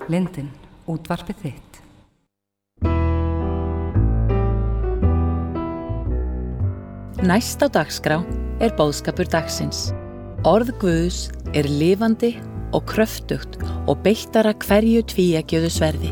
Lindin, útvarpið þitt. Næst á dagskrá boðskapur dagsins. Orð Guðs lifandi og kröftugt og beittara hverju tvíeggjuðu sverði.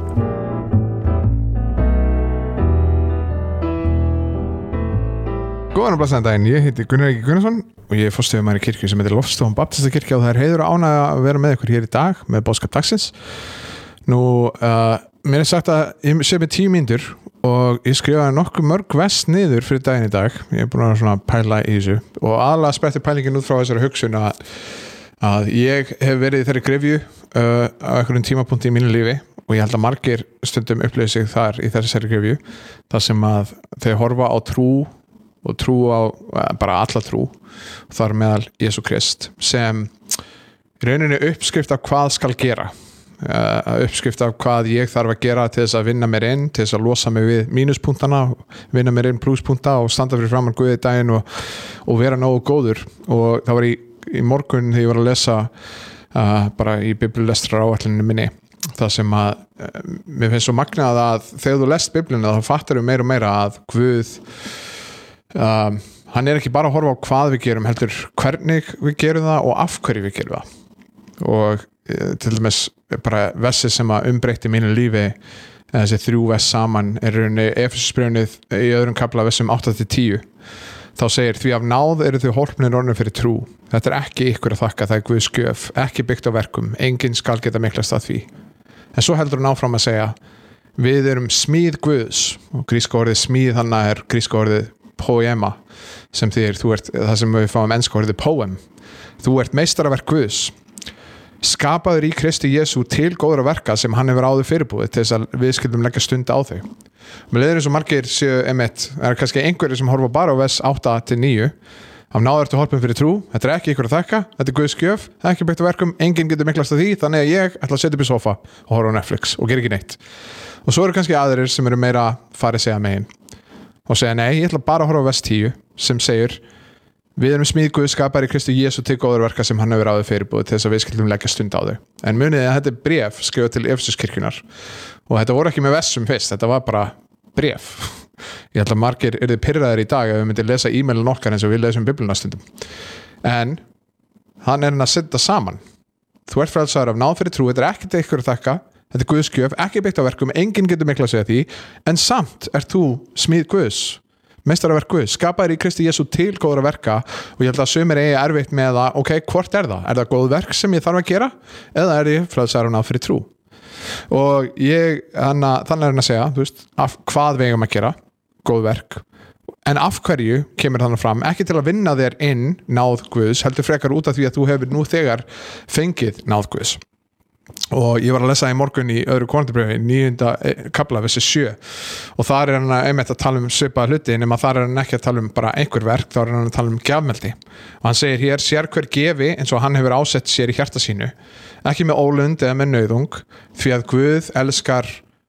Góðan og blessaðan daginn, ég heiti Gunnar Eiki Gunnarsson og ég forstöðumaður í kirkju sem heitir Lofstofan Baptistakirkja og það heiður og ánægja að vera með ykkur hér í dag með boðskap dagsins. Nú, mér sagt að ég sé með 10 mínútur og ég skrifaði nokkuð mörg vers niður fyrir daginn í dag. Ég búin að svona pæla í þessu og aðalega spretti pælingin út frá þessari hugsun að ég hef verið í þeirri gryfju á einhverjum tímapunkti í mínu lífi og ég held að margir stundum upplifir sig þar í þessari gryfju þar sem að þeir horfa á trú og trú á bara alla trú þar meðal Jesú Krist sem rauninni uppskrift af hvað skal gera uppskrift af hvað ég þarf að gera til þess að vinna mér inn, til þess að losa mig við mínuspunktana, vinna mér inn pluspunkta og standa fyrir framan Guði daginn og vera nógu góður og það var í morgun þegar ég var að lesa bara í biblilestrar áætluninu minni það sem að mér finnst svo magnað að þegar þú lest biblina þá fattar við meira og meira að Guð hann ekki bara að horfa á hvað við gerum heldur hvernig við gerum það og af hverju við gerum það og til dæmis bara versi sem að umbreytti mínu lífi þessi 3 vers saman rauninni Efesusbréfið í öðrum kafla versum 8-10 þá segir því af náð eru þau hólpnir orðnir fyrir trú þetta ekki ykkur að þakka það Guðs gjöf ekki byggt á verkum, enginn skal geta miklast að því en svo heldur hún áfram að segja við erum smíð Guðs og gríska orðið smíð þannig gríska orðið poema sem þýðir þú ert það sem við fáum enska orðið poem þú ert meistaraverk Guðs skapaður í Kristi Jesú til góðra verka sem hann hefur áður fyrirbúið til þess að við skildum leggja stund á þau með leiðir eins og margir séu kannski einhverjir sem horfa bara á vers 8-9 af náður ertu hólpin fyrir trú þetta ekki ykkur að þakka, þetta Guðs gjöf það ekki byggt á verkum, enginn getur miklast að því þannig að ég ætla að setja upp í sofa og horfa á Netflix og gera ekki neitt og svo eru kannski aðrir sem eru meira farisea megin og segja nei, ég ætla bara að horfa á vers 10 sem segir við erum smíð Guð skapar í Kristi Jesú til góður verka sem hann hefur áður fyrirbúið til þess að við skildum leggja stund á þau en munið að þetta bréf skrifað til Efesuskirkjunnar og þetta voru ekki með versum fyrst þetta var bara bréf ég held að margir yrðu pirraðir í dag ef við myndum lesa e-mailin okkar eins og við lesum biblina stundum en hann að setja saman þú ert frelsaður af náð fyrir trú þetta ekkert ykkur að þakka þetta Guðs gjöf ekki byggt á verkum enginn getur mikla að segja því en samt ert þú smíð Guðs meistaraverk Guð, skapaður í Kristi Jesú til góðra verka og ég held að sumir eigi erfitt með það, ok, hvort það? Er það góð verk sem ég þarf að gera? Eða ég frelsaður af náð fyrir trú? Og þannig hann að segja, þú veist, hvað við eigum að gera, góð verk, en af hverju kemur þannig fram, ekki til að vinna þér inn náð Guðs, heldur frekar út af því að þú hefur nú þegar fengið náð Guðs. Og ég var að lesa í morgun í öðru Korintharbréfi 9. kafla versi 7 og þar hann einmitt að tala svipaða hluti nema þar hann ekki að tala bara einhver verk þá hann að tala gjafmeldi og hann segir hér sér hver gefi eins og hann hefur ásett sér í hjarta sínu ekki með ólund eða með nauðung því að Guð elskar